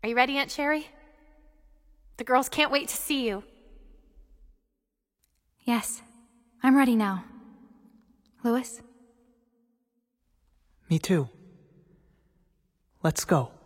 Are you ready, Aunt Sherry? The girls can't wait to see you. Yes, I'm ready now. Louis? Me too. Let's go.